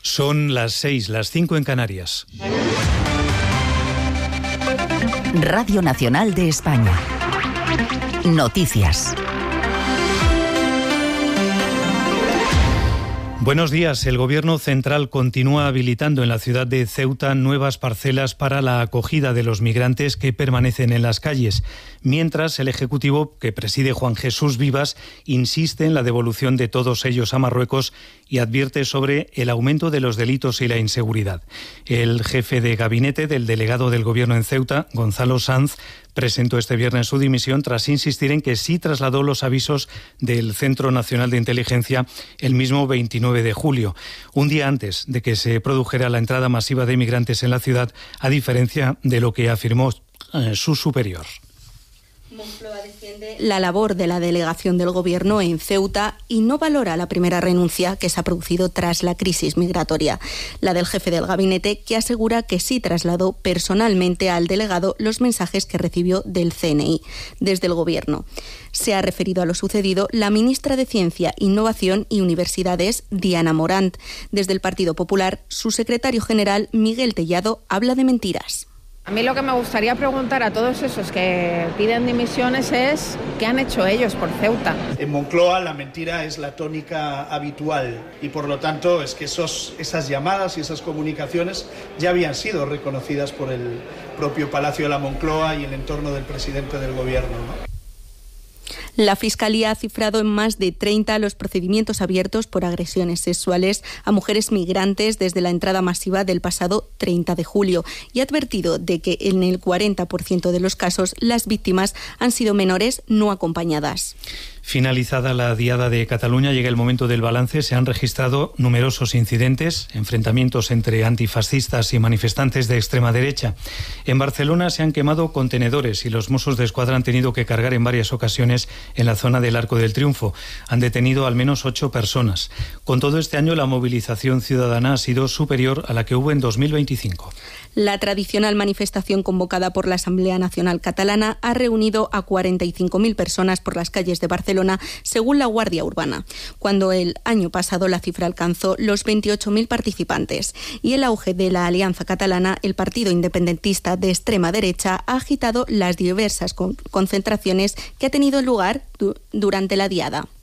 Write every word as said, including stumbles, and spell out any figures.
Son las seis, las cinco en Canarias. Radio Nacional de España. Noticias. Buenos días. El Gobierno central continúa habilitando en la ciudad de Ceuta nuevas parcelas para la acogida de los migrantes que permanecen en las calles, mientras el Ejecutivo, que preside Juan Jesús Vivas, insiste en la devolución de todos ellos a Marruecos y advierte sobre el aumento de los delitos y la inseguridad. El jefe de gabinete del delegado del Gobierno en Ceuta, Gonzalo Sanz, presentó este viernes su dimisión tras insistir en que sí trasladó los avisos del Centro Nacional de Inteligencia el mismo veintinueve de julio, un día antes de que se produjera la entrada masiva de inmigrantes en la ciudad, a diferencia de lo que afirmó eh, su superior. Moncloa defiende la labor de la delegación del Gobierno en Ceuta y no valora la primera renuncia que se ha producido tras la crisis migratoria, la del jefe del gabinete, que asegura que sí trasladó personalmente al delegado los mensajes que recibió del C N I desde el Gobierno. Se ha referido a lo sucedido la ministra de Ciencia, Innovación y Universidades, Diana Morant. Desde el Partido Popular, su secretario general, Miguel Tellado, habla de mentiras. A mí lo que me gustaría preguntar a todos esos que piden dimisiones es ¿qué han hecho ellos por Ceuta? En Moncloa la mentira es la tónica habitual y por lo tanto es que esos, esas llamadas y esas comunicaciones ya habían sido reconocidas por el propio Palacio de la Moncloa y el entorno del presidente del Gobierno, ¿no? La Fiscalía ha cifrado en más de treinta los procedimientos abiertos por agresiones sexuales a mujeres migrantes desde la entrada masiva del pasado treinta de julio y ha advertido de que en el cuarenta por ciento de los casos las víctimas han sido menores no acompañadas. Finalizada la Diada de Cataluña, llega el momento del balance. Se han registrado numerosos incidentes, enfrentamientos entre antifascistas y manifestantes de extrema derecha. En Barcelona se han quemado contenedores y los Mossos de Escuadra han tenido que cargar en varias ocasiones en la zona del Arco del Triunfo. Han detenido al menos ocho personas. Con todo, este año la movilización ciudadana ha sido superior a la que hubo en dos mil veinticinco. La tradicional manifestación convocada por la Asamblea Nacional Catalana ha reunido a cuarenta y cinco mil personas por las calles de Barcelona, según la Guardia Urbana, cuando el año pasado la cifra alcanzó los veintiocho mil participantes. Y el auge de la Alianza Catalana, el partido independentista de extrema derecha, ha agitado las diversas con- concentraciones que ha tenido lugar du- durante la Diada.